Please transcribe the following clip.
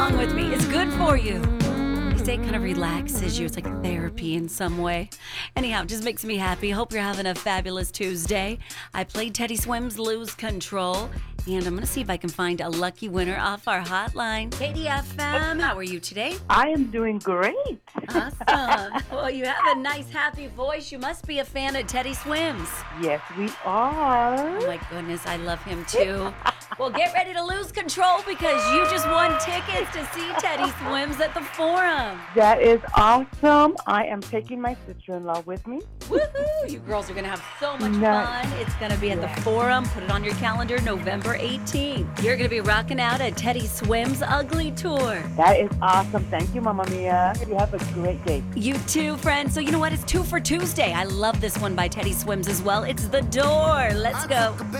along with me. It's good for you. They say it kind of relaxes you. It's like therapy in some way. Anyhow, it just makes me happy. Hope you're having a fabulous Tuesday. I played Teddy Swims Lose Control, and I'm going to see if I can find a lucky winner off our hotline. KDFM, how are you today? I am doing great. Awesome. Well, you have a nice, happy voice. You must be a fan of Teddy Swims. Yes, we are. Oh, my goodness. I love him, too. Well, get ready to lose control because you just won tickets to see Teddy Swims at the Forum. That is awesome. I am taking my sister-in-law with me. Woohoo! You girls are going to have so much Nice. fun. It's going to be at the Forum. Put it on your calendar, November 18th. You're going to be rocking out at Teddy Swims Ugly Tour. That is awesome. Thank you, Mama Mia. You have a great day. You too, friends. So you know what? It's 2 for Tuesday. I love this one by Teddy Swims as well. It's The Door. Let's go.